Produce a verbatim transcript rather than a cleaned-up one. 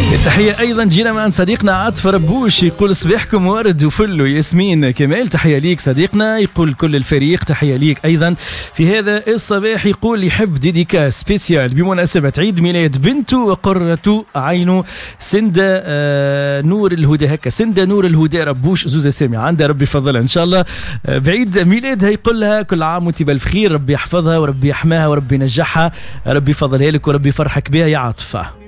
تحية أيضا جينا مع صديقنا عاطف ربوش يقول صباحكم ورد وفل وياسمين كمال، تحية ليك صديقنا. يقول كل الفريق تحية ليك أيضا في هذا الصباح. يقول يحب ديديكا سبيسيال بمناسبة عيد ميلاد بنته وقرة عينه سندة آه نور الهدى، هكا سندة نور الهدى ربوش زوزة سامي عندها ربي فضلها إن شاء الله آه بعيد ميلادها. يقول لها كل عام وانت بالخير، ربي يحفظها وربي يحماها وربي ينجحها، ربي يفضلها لك وربي يفرحك بها يا عاطفة.